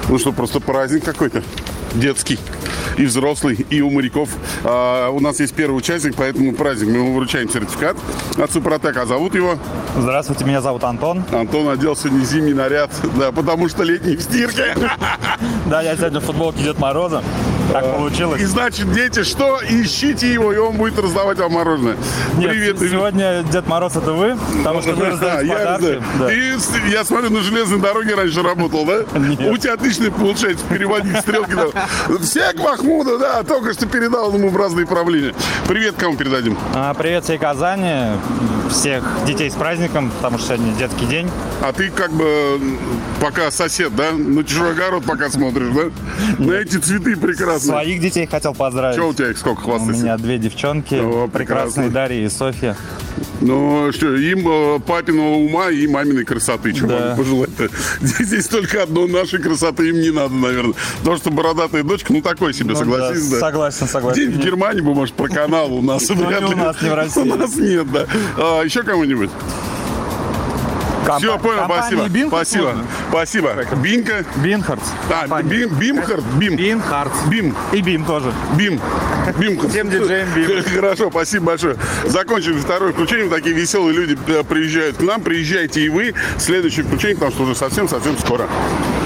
Ну что, просто праздник какой-то. Детский. И взрослый, и у моряков. У нас есть первый участник, поэтому праздник. Мы ему вручаем сертификат от Супротек. А зовут его? Здравствуйте, меня зовут Антон. Антон одел сегодня зимний наряд, да, потому что летний в стирке. Да, я сегодня в футболке Дед Мороза. Так получилось. И значит, дети, что? Ищите его, и он будет раздавать вам мороженое. Нет, Привет. сегодня Дед Мороз это вы, потому что вы раздаете подарки. Да. Ты, я смотрю, на железной дороге раньше работал, да? Нет. У тебя отлично получается переводить стрелки. Всех Махмуду, да, только что передал ему в разные правления. Привет, кому передадим? Привет всей Казани, всех детей с праздником, потому что сегодня детский день. А ты как бы пока сосед, да? На чужой огород пока смотришь, да? На эти цветы прекрасные. Своих детей хотел поздравить. Что у тебя их сколько У хвастайся? меня 2 девчонки, О, прекрасные прекрасно. Дарья и Софья. Ну что, им папиного ума и маминой красоты. Чего Да. могу пожелать-то? Здесь только одно, нашей красоты им не надо, наверное. Потому что бородатая дочка, ну такой себе, Ну согласись, да? Согласен. День в Германии бы, может, про канал у нас. Но вряд не у ли. нас, не в России. У нас нет, да. Еще кому-нибудь? Все, понял, спасибо. Спасибо. Спасибо. Бинка. Бинхардс. Бимхард. Бим. Бинхардс. Бим. И Бим тоже. Бим. Всем диджеям Бим. Хорошо, спасибо большое. Закончили второе включение. Такие веселые люди приезжают к нам. Приезжайте и вы. Следующее включение, потому что уже совсем скоро.